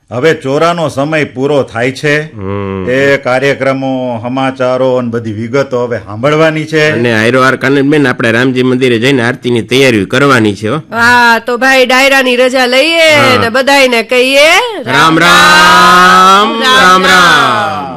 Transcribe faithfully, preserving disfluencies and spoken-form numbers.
હવે ચોરાનો સમય પૂરો થાય છે. એ કાર્યક્રમો, સમાચારો અને બધી વિગતો હવે સાંભળવાની છે. અને હાઈરો કાનનબેન આપણે રામજી મંદિરે જઈને આરતીની તૈયારી કરવાની છે. હા તો ભાઈ ડાયરાની રજા લઈએ ને બધાને કહીએ રામ રામ રામ રામ.